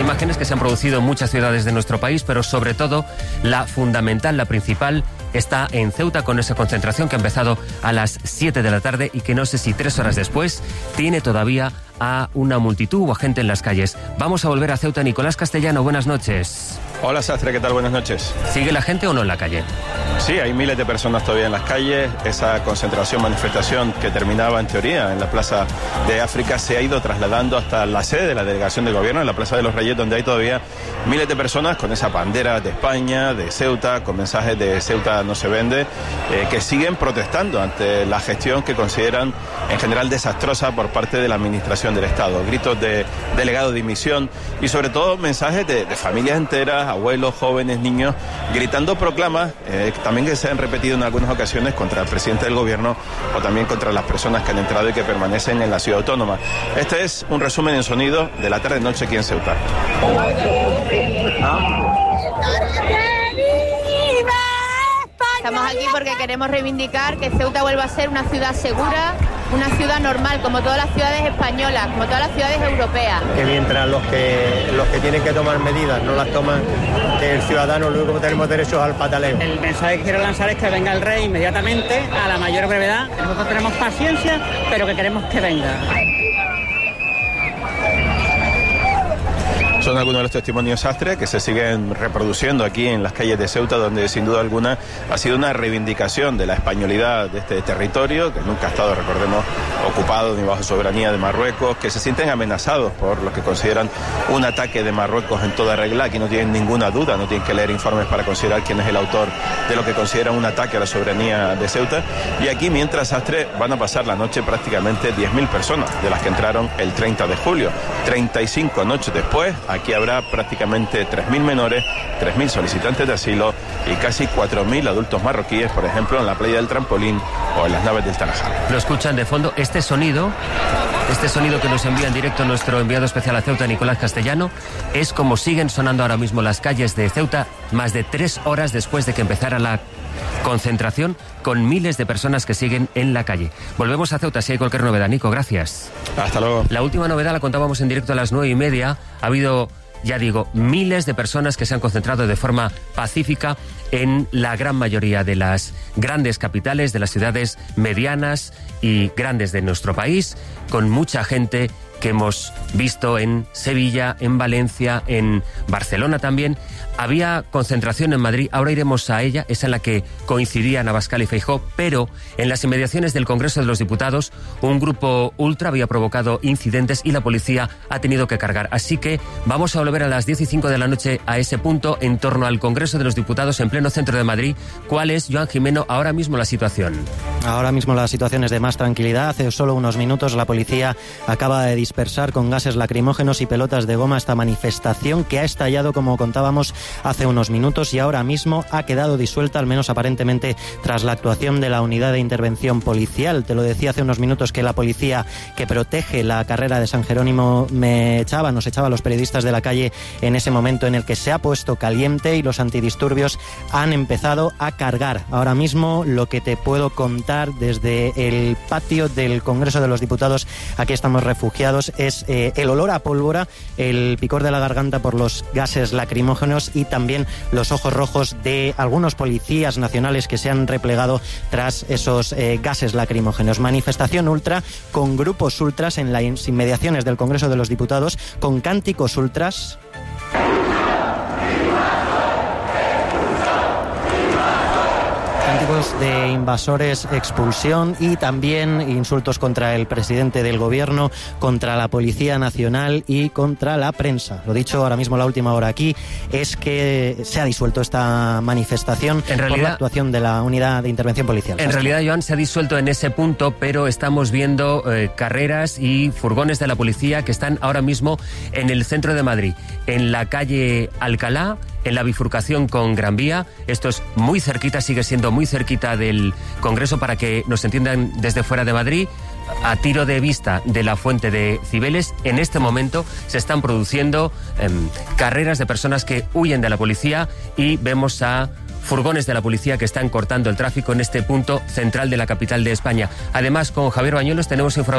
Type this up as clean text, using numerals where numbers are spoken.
imágenes que se han producido en muchas ciudades de nuestro país, pero sobre todo la fundamental, la principal, está en Ceuta con esa concentración que ha empezado a las 7 de la tarde y que no sé si 3 horas después tiene todavía a una multitud o a gente en las calles. Vamos a volver a Ceuta. Nicolás Castellano, buenas noches. Hola Sastre, ¿qué tal? Buenas noches. ¿Sigue la gente o no en la calle? Sí, hay miles de personas todavía en las calles. Esa concentración, manifestación que terminaba en teoría en la Plaza de África se ha ido trasladando hasta la sede de la delegación de gobierno, en la Plaza de los Reyes, donde hay todavía miles de personas con esa bandera de España, de Ceuta, con mensajes de Ceuta no se vende, que siguen protestando ante la gestión que consideran en general desastrosa por parte de la administración del Estado. Gritos de delegado de dimisión y sobre todo mensajes de familias enteras, abuelos, jóvenes, niños, gritando proclamas también que se han repetido en algunas ocasiones contra el presidente del gobierno o también contra las personas que han entrado y que permanecen en la ciudad autónoma. Este es un resumen en sonido de la tarde-noche aquí en Ceuta. Estamos aquí porque queremos reivindicar que Ceuta vuelva a ser una ciudad segura, una ciudad normal, como todas las ciudades españolas, como todas las ciudades europeas. Que mientras los que tienen que tomar medidas no las toman, que el ciudadano lo único que tenemos derecho es al pataleo. El mensaje que quiero lanzar es que venga el rey inmediatamente, a la mayor brevedad. Nosotros tenemos paciencia, pero que queremos que venga. Son algunos de los testimonios Sastre que se siguen reproduciendo aquí en las calles de Ceuta, donde sin duda alguna ha sido una reivindicación de la españolidad de este territorio, que nunca ha estado, recordemos, ocupado ni bajo soberanía de Marruecos, que se sienten amenazados por lo que consideran un ataque de Marruecos en toda regla. Aquí no tienen ninguna duda, no tienen que leer informes para considerar quién es el autor de lo que consideran un ataque a la soberanía de Ceuta. Y aquí, mientras Sastre, van a pasar la noche prácticamente 10.000 personas, de las que entraron el 30 de julio. 35 noches después, aquí habrá prácticamente 3.000 menores, 3.000 solicitantes de asilo y casi 4.000 adultos marroquíes, por ejemplo, en la playa del Trampolín o en las naves del Tarajal. Lo escuchan de fondo. Este sonido que nos envía en directo nuestro enviado especial a Ceuta, Nicolás Castellano, es como siguen sonando ahora mismo las calles de Ceuta, más de 3 horas después de que empezara la concentración, con miles de personas que siguen en la calle. Volvemos a Ceuta si hay cualquier novedad. Nico, gracias. Hasta luego. La última novedad la contábamos en directo a las 9:30. Ha habido, ya digo, miles de personas que se han concentrado de forma pacífica en la gran mayoría de las grandes capitales, de las ciudades medianas y grandes de nuestro país, con mucha gente que hemos visto en Sevilla, en Valencia, en Barcelona también. Había concentración en Madrid, ahora iremos a ella, es en la que coincidían Abascal y Feijóo, pero en las inmediaciones del Congreso de los Diputados un grupo ultra había provocado incidentes y la policía ha tenido que cargar. Así que vamos a volver a las 10:05 de la noche a ese punto en torno al Congreso de los Diputados en pleno centro de Madrid. ¿Cuál es, Joan Jimeno, ahora mismo la situación? Ahora mismo la situación es de más tranquilidad. Hace solo unos minutos la policía acaba de dispersar con gases lacrimógenos y pelotas de goma esta manifestación que ha estallado, como contábamos, hace unos minutos y ahora mismo ha quedado disuelta, al menos aparentemente, tras la actuación de la unidad de intervención policial. Te lo decía hace unos minutos que la policía que protege la carrera de San Jerónimo nos echaba a los periodistas de la calle en ese momento en el que se ha puesto caliente y los antidisturbios han empezado a cargar. Ahora mismo lo que te puedo contar desde el patio del Congreso de los Diputados, aquí estamos refugiados, es el olor a pólvora, el picor de la garganta por los gases lacrimógenos y también los ojos rojos de algunos policías nacionales que se han replegado tras esos gases lacrimógenos. Manifestación ultra con grupos ultras en las inmediaciones del Congreso de los Diputados, con cánticos ultras. Cánticos de invasores, expulsión y también insultos contra el presidente del gobierno, contra la Policía Nacional y contra la prensa. Lo dicho, ahora mismo la última hora aquí es que se ha disuelto esta manifestación por la actuación de la unidad de intervención policial. En realidad, Joan, se ha disuelto en ese punto, pero estamos viendo carreras y furgones de la policía que están ahora mismo en el centro de Madrid, en la calle Alcalá, en la bifurcación con Gran Vía. Esto es muy cerquita, sigue siendo muy cerquita del Congreso, para que nos entiendan desde fuera de Madrid. A tiro de vista de la Fuente de Cibeles, en este momento se están produciendo carreras de personas que huyen de la policía y vemos a furgones de la policía que están cortando el tráfico en este punto central de la capital de España. Además, con Javier Bañuelos tenemos información